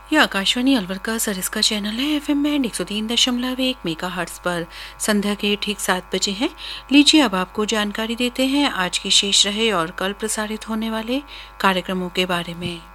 यह आकाशवाणी अलवर का सरिस का चैनल है। एफएम बैंड 103.1 मेगाहर्ट्ज पर संध्या के ठीक 7 बजे हैं। लीजिए अब आपको जानकारी देते हैं आज की शेष रहे और कल प्रसारित होने वाले कार्यक्रमों के बारे में।